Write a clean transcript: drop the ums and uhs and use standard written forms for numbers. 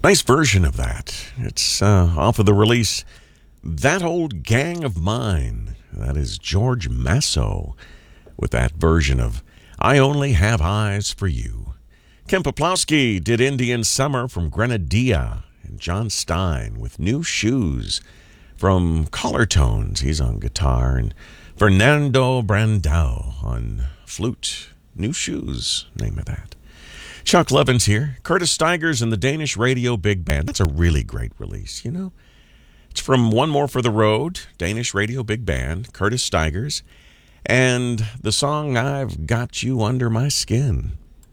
Nice version of that. It's off of the release That Old Gang of Mine. That is George Masso with that version of I Only Have Eyes for You. Kim Poplawski did Indian Summer from Grenadilla, and John Stein with New Shoes from Collar Tones. He's on guitar, and Fernando Brandao on flute. New Shoes, name of that. Chuck Levin's here. Curtis Stigers and the Danish Radio Big Band. That's a really great release, you know. It's from One More for the Road, Danish Radio Big Band, Curtis Stigers, and the song I've Got You Under My Skin.